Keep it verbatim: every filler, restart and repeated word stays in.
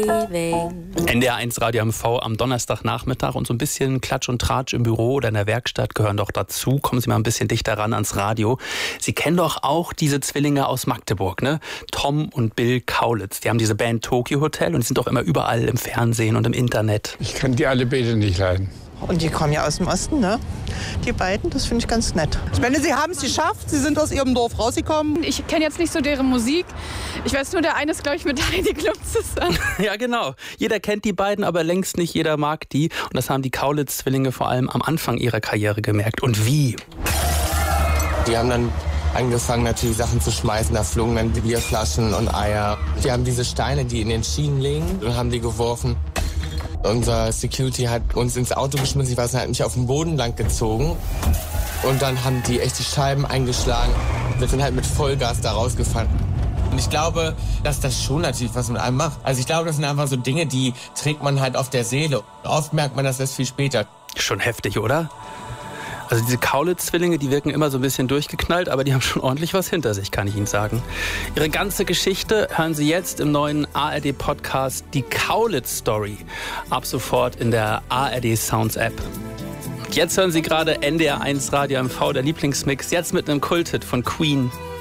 leaving. N D R eins Radio M V am Donnerstagnachmittag und so ein bisschen Klatsch und Tratsch im Büro oder in der Werkstatt gehören doch dazu. Kommen Sie mal ein bisschen dichter ran ans Radio. Sie kennen doch auch diese Zwillinge aus Magdeburg, ne? Tom und Bill Kaulitz. Die haben diese Band Tokyo Hotel und die sind doch immer überall im Fernsehen und im Internet. Ich kann die alle beide nicht leiden. Und die kommen ja aus dem Osten, ne? Die beiden, das finde ich ganz nett. Ich meine, sie haben es geschafft, sie sind aus ihrem Dorf rausgekommen. Ich kenne jetzt nicht so deren Musik. Ich weiß nur, der eine ist, glaube ich, mit Heidi Klum zusammen. Ja, genau. Jeder kennt die beiden, aber längst nicht jeder mag die. Und das haben die Kaulitz-Zwillinge vor allem am Anfang ihrer Karriere gemerkt. Und wie? Die haben dann angefangen, natürlich Sachen zu schmeißen. Da flogen dann Bierflaschen und Eier. Die haben diese Steine, die in den Schienen liegen, und haben die geworfen. Unser Security hat uns ins Auto geschmissen, ich weiß nicht, hat mich auf den Boden lang gezogen. Und dann haben die echt die Scheiben eingeschlagen. Wir sind halt mit Vollgas da rausgefahren. Und ich glaube, dass das schon natürlich was mit einem macht. Also ich glaube, das sind einfach so Dinge, die trägt man halt auf der Seele. Oft merkt man das erst viel später. Schon heftig, oder? Also diese Kaulitz-Zwillinge, die wirken immer so ein bisschen durchgeknallt, aber die haben schon ordentlich was hinter sich, kann ich Ihnen sagen. Ihre ganze Geschichte hören Sie jetzt im neuen A R D-Podcast Die Kaulitz-Story. Ab sofort in der A R D Sounds App. Und jetzt hören Sie gerade N D R eins Radio M V, der Lieblingsmix, jetzt mit einem Kulthit von Queen.